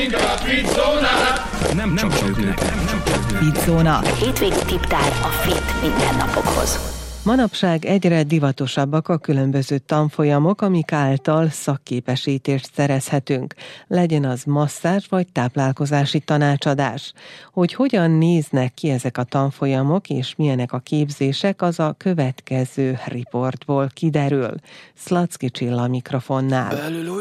Nem csak Fitzóna. Hétvégi tiptár a fit mindennapokhoz. Manapság egyre divatosabbak a különböző tanfolyamok, amik által szakképesítést szerezhetünk. Legyen az masszázs vagy táplálkozási tanácsadás. Hogy hogyan néznek ki ezek a tanfolyamok és milyenek a képzések, az a következő riportból kiderül. Szlacki Csilla mikrofonnál.